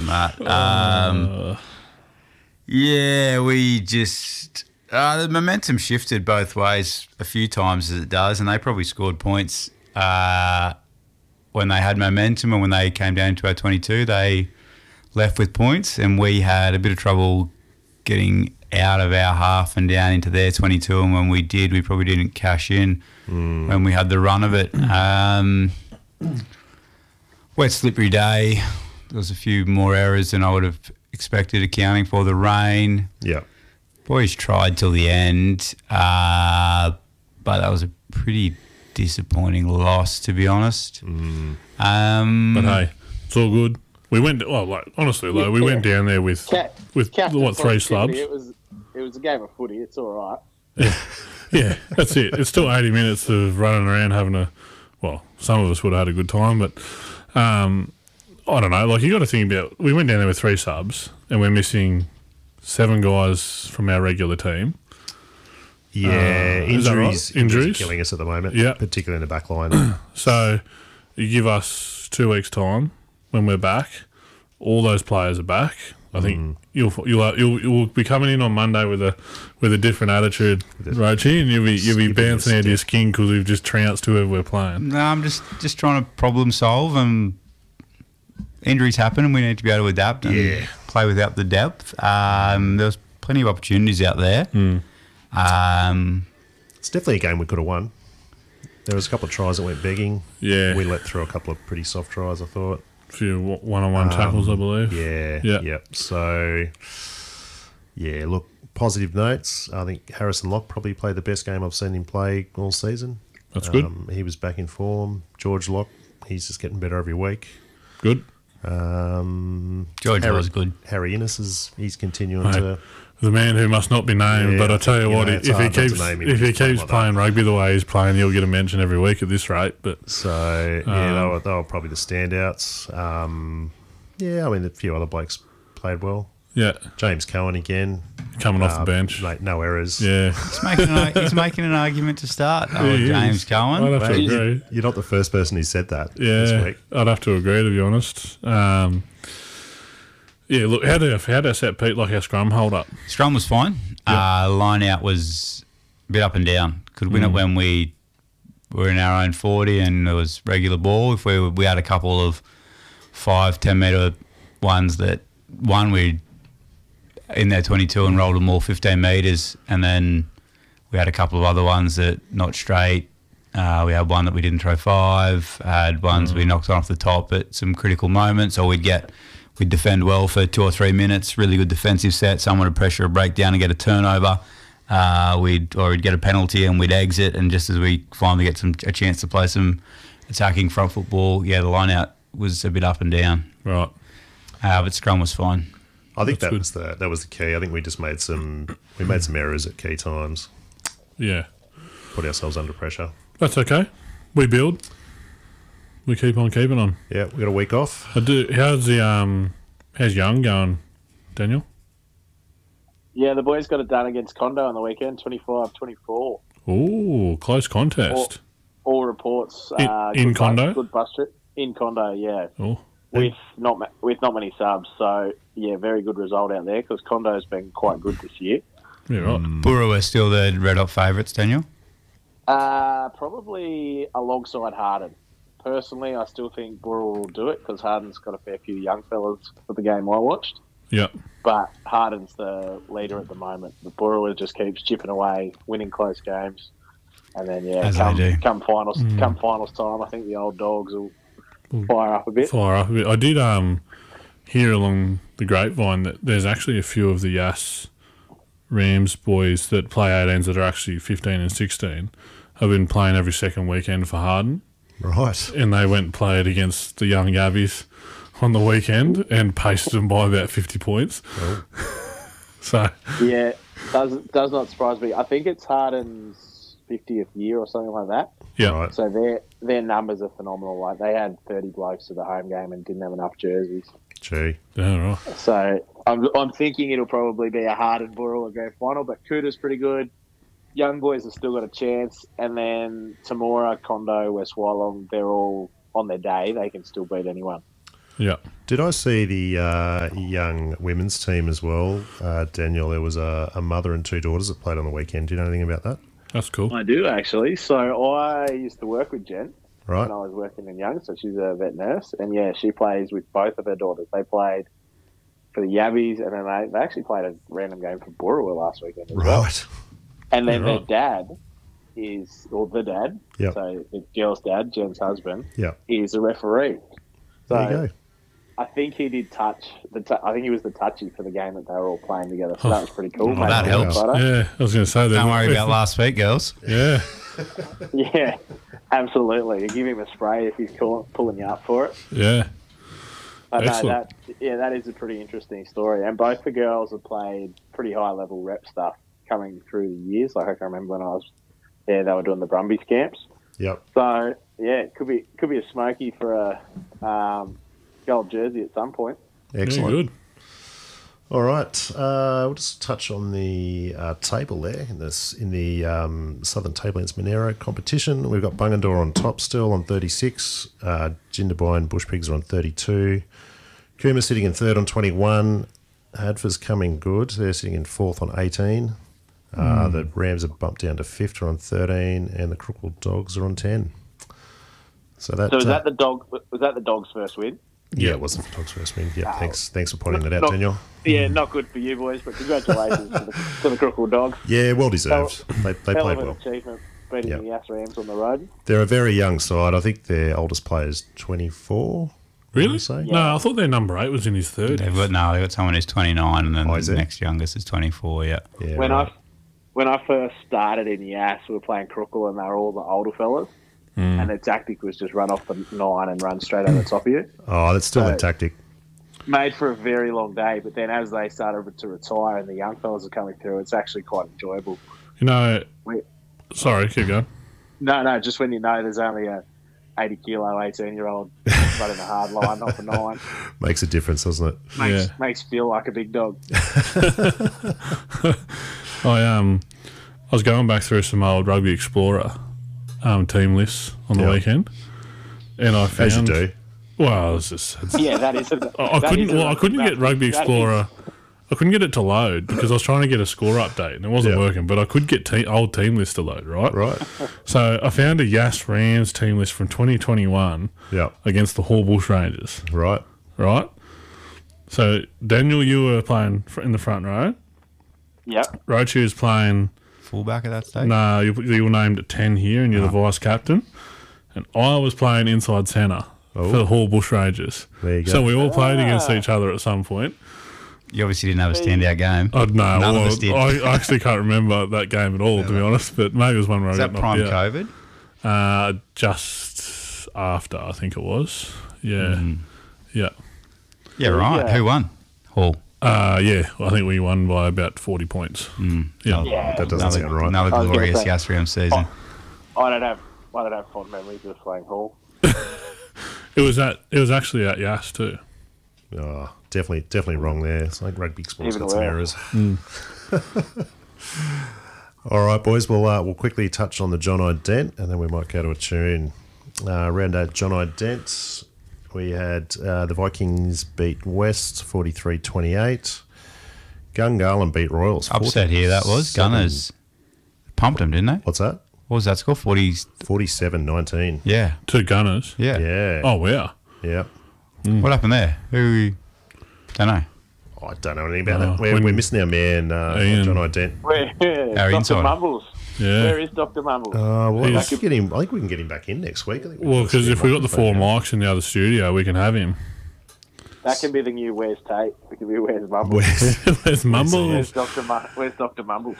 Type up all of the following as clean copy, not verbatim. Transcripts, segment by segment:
that. Yeah, we just the momentum shifted both ways a few times as it does, and they probably scored points when they had momentum, and when they came down to our 22, they left with points, and we had a bit of trouble getting out of our half and down into their 22, and when we did, we probably didn't cash in when we had the run of it. Wet, slippery day. There was a few more errors than I would have expected, accounting for the rain. Yeah. Boys tried till the end, but that was a pretty disappointing loss, to be honest. But hey, it's all good. We went, honestly, we went down there with three subs. It was a game of footy. It's all right. Yeah, that's it. It's still 80 minutes of running around some of us would have had a good time, but I don't know. You got to think about, we went down there with three subs and we're missing 7 guys from our regular team. Yeah, injuries are killing us at the moment, particularly in the back line. So you give us 2 weeks' time when we're back, all those players are back. I think you'll be coming in on Monday with a different attitude, Roachie, and you'll be bouncing out of your skin because we've just trounced whoever we're playing. No, I'm just trying to problem solve, and injuries happen, and we need to be able to adapt and play without the depth. There's plenty of opportunities out there. It's definitely a game we could have won. There was a couple of tries that went begging. Yeah, we let through a couple of pretty soft tries, I thought. A few one-on-one tackles, I believe. Yeah. So, look, positive notes. I think Harrison Locke probably played the best game I've seen him play all season. That's good. He was back in form. George Locke, he's just getting better every week. Good. George was good. Harry Innes, he's continuing to... The man who must not be named, but I tell you what, if he keeps playing rugby the way he's playing, he'll get a mention every week at this rate. But so they were probably the standouts. A few other blokes played well. Yeah, James Cohen again coming off the bench, no errors. Yeah, he's making an argument to start. James Cohen. I'd have to agree. You're not the first person who said that. This week. I'd have to agree, to be honest. Yeah, look, how did our set Pete our scrum hold up? Scrum was fine. Line out was a bit up and down. Could win it when we were in our own 40 and it was regular ball. If we had a couple of 5-10 metre ones that we in their 22 and rolled them all 15 metres, and then we had a couple of other ones that not straight. We had one that we didn't throw 5. Had ones we knocked off the top at some critical moments, or we'd defend well for 2 or 3 minutes, really good defensive set. Someone would pressure a breakdown and get a turnover. We'd get a penalty and we'd exit. And just as we finally get a chance to play some attacking front football, the line out was a bit up and down. Right. But scrum was fine. I think that was the key. I think we just made some errors at key times. Yeah. Put ourselves under pressure. That's okay. We build. We keep on keeping on. Yeah, we got a week off. How's Young going, Daniel? Yeah, the boys got it done against Condo on the weekend, 25-24. Oh, close contest. All reports. In Condo? Good bus trip. In Condo, yeah. Oh. With not many subs, so yeah, very good result out there because Condo's been quite good this year. Yeah, right. Burra are still the red hot favourites, Daniel? Probably alongside Harden. Personally, I still think Burra will do it because Harden's got a fair few young fellas for the game I watched. Yeah. But Harden's the leader at the moment. The Burra just keeps chipping away, winning close games. And then, come finals time, I think the old dogs will fire up a bit. I did hear along the grapevine that there's actually a few of the Yass Rams boys that play 18s that are actually 15 and 16 have been playing every second weekend for Harden. Right. And they went and played against the young Yabbies on the weekend and pasted them by about 50 points. Oh. So yeah, does not surprise me. I think it's Harden's 50th year or something like that. Yeah. Right. So their numbers are phenomenal. Like they had 30 blokes at the home game and didn't have enough jerseys. Gee. Yeah, right. So I'm thinking it'll probably be a Harden Burra grand final, but Kuda's pretty good. Young boys have still got a chance, and then Tamora, Condo, West Wyalong, they're all on their day. They can still beat anyone. Yeah. Did I see the young women's team as well, Daniel? There was a mother and two daughters that played on the weekend. Do you know anything about that? That's cool. I do, actually. So I used to work with Jen Right. when I was working in Young, so she's a vet nurse. And, yeah, she plays with both of her daughters. They played for the Yabbies, and then they actually played a random game for Boorowa last weekend as well. Right. And then Yeah, their dad the dad, Yep. so the girl's dad, Jen's husband, Yeah. is a referee. So There you go. I think he did I think he was the touchy for the game that they were all playing together. So that was pretty cool. Well, that helps. Yeah, I was going to say that. Don't worry about last week, girls. Yeah. Yeah, absolutely. You give him a spray if he's pulling you up for it. Yeah. But no, Excellent. that is a pretty interesting story. And both the girls have played pretty high level rep stuff coming through the years. Like I can remember when I was there, they were doing the Brumbies camps. Yep. So yeah, it could be a smoky for a gold jersey at some point. Excellent. Yeah, good. All right. We'll just touch on the table there in the Southern Tablelands Monero competition. We've got Bungendore on top still on 36. Jindabyne and Bush Pigs are on 32. Cooma sitting in third on 21. Hadford's coming good. They're sitting in fourth on 18. The Rams have bumped down to fifth, are on 13, and the Crookle Dogs are on 10. So was that the dog? Was that the Dogs' first win? Yeah, it wasn't the Dogs' first win. Yeah, thanks for pointing that out, Daniel. Yeah, not good for you boys, but congratulations to the Crookle Dogs. Yeah, well deserved. They Hell played of an well. achievement beating Yep. the Yass Rams on the road. They're a very young side. I think their oldest player is 24. Really? Say? No, I thought their number 8 was in his third. They've got someone who's 29, and then Oh, is the it? next youngest is 24. Yeah. Yeah, When right. I first started in Yass, we were playing Crookle, and they were all the older fellas. And their tactic was just run off the 9 and run straight over the top of you. Oh, that's still So- a tactic. Made for a very long day, but then as they started to retire and the young fellas are coming through, it's actually quite enjoyable. You know, Wait. sorry, keep going. No, just when you know there's only a 80-kilo, 18-year-old running a hard line off a 9, Makes a difference, doesn't it? makes you feel like a big dog. I was going back through some old Rugby Explorer team lists on the Yeah. weekend, and I found. As you do. Well, it's just Yeah, that is. I couldn't get Rugby Explorer. I couldn't get it to load because I was trying to get a score update and it wasn't Yeah. working. But I could get old team list to load, right? Right. So I found a Yass Rams team list from 2021 Yeah. against the Hall Bush Rangers, Right. right? So Daniel, you were playing in the front row. Yep. Roach was playing. Fullback at that stage. No, you were named at 10 here, and you're the vice captain. And I was playing inside centre for the Hall Bush Rangers. There you go. So we all played against each other at some point. You obviously didn't have a standout game. Oh, no, None of us did. I actually can't remember that game at all, to be honest. But maybe it was one where Is I that got prime knocked out. COVID? Just after, I think it was. Yeah, yeah, Yeah, right. Yeah. Who won? Hall. yeah. I think we won by about 40 points. Yeah. Yeah. That doesn't sound right. Another I was gonna glorious say- Yasriam season. I don't have fond memories of playing Hall. It was actually at Yass too. Oh, definitely wrong there. It's like Rugby Explore's Even got some worse. errors. All right, boys. We'll quickly touch on the John I Dent, and then we might go to a tune. Round out John I Dent, we had the Vikings beat West 43-28. Gungahlin beat Royals. Upset here, that was. 47. Gunners pumped them, didn't they? What's that? What was that score? 40. 47-19. Yeah. 2 Gunners. Yeah. Yeah. Oh, wow. Yeah. What happened there? Who? Don't know. I don't know anything about Oh, that. We're when- missing our man, Ian. John I Dent. Where? Our Dr. insider. Mumbles. Yeah. Where is Dr. Mumbles? Well, He's- I think we can get him back in next week. I think Well, because if we got the 4 mics in the other studio, we can have him. That can be the new Where's Tate. It can be Where's Mumbles. There's Mumbles. Where's Dr. Mumbles?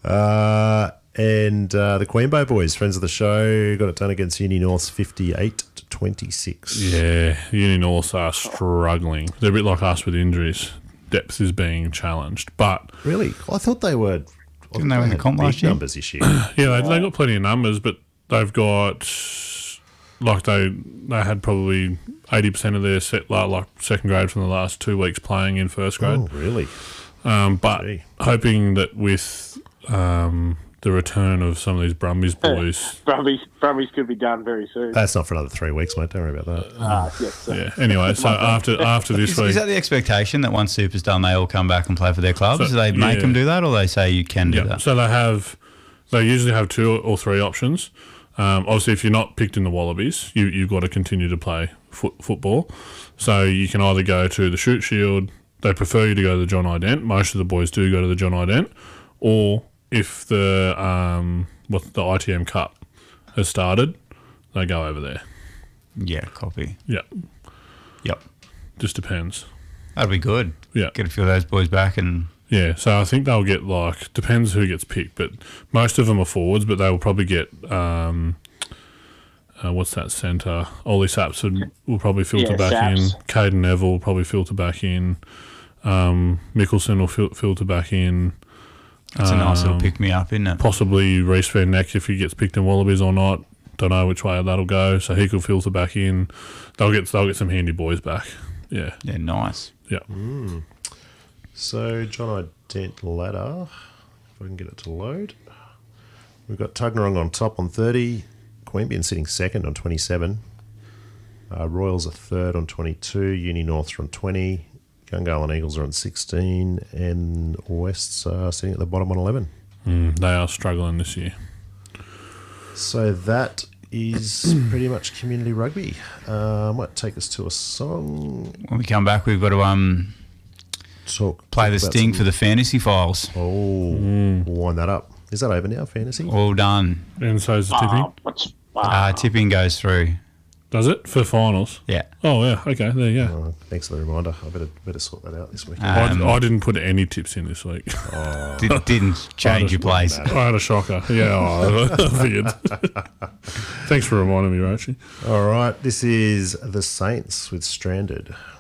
And the Queenbow boys, friends of the show, got it done against Uni North 58-26. Yeah, Uni North are struggling. They're a bit like us with injuries. Depth is being challenged. But, Really? I thought they were. Didn't they win the had comp big last year? numbers this year. yeah, they got plenty of numbers, but they've got, like, they had probably 80% of their second grade from the last 2 weeks playing in first grade. Oh, really? But Gee. hoping that with the return of some of these Brumbies boys. Brumbies could be done very soon. That's not for another 3 weeks, mate. Don't worry about that. Yes. Yeah. Anyway, so after this week, is that the expectation that once Super's done, they all come back and play for their clubs? So, do they make yeah. them do that, or they say you can do that? So they usually have 2 or 3 options. Obviously, if you're not picked in the Wallabies, you've got to continue to play football. So you can either go to the Shoot Shield. They prefer you to go to the John Ident. Most of the boys do go to the John Ident. Or if the ITM Cup has started, they go over there. Yeah, copy. Yep. Yep. Just depends. That'd be good. Yeah. Get a few of those boys back and... Yeah, so I think they'll get depends who gets picked, but most of them are forwards, but they will probably get, what's that centre? Ollie Sapson will probably filter back in. Caden Neville will probably filter back in. Mickelson will filter back in. That's a nice little pick-me-up, isn't it? Possibly Reece Van Neck if he gets picked in Wallabies or not. Don't know which way that'll go, so he could filter back in. They'll get some handy boys back. Yeah. Yeah, nice. Yeah. So, John Ident ladder, if I can get it to load. We've got Tuggerong on top on 30, Queanbeyan sitting second on 27, Royals are third on 22, Uni Norths are on 20, Gungahlin Eagles are on 16, and Wests are sitting at the bottom on 11. They are struggling this year. So that is pretty much community rugby. Might take us to a song. When we come back, we've got to... play the sting for the fantasy files. Oh, we'll wind that up. Is that over now, fantasy? All done. And so is the tipping? Tipping goes through. Does it? For finals? Yeah. Oh, yeah. Okay, there you go. Thanks for the reminder. I better sort that out this week. I didn't put any tips in this week. Didn't change your place. I had a shocker. Yeah, I figured. Thanks for reminding me, Roachie. All right, this is The Saints with Stranded.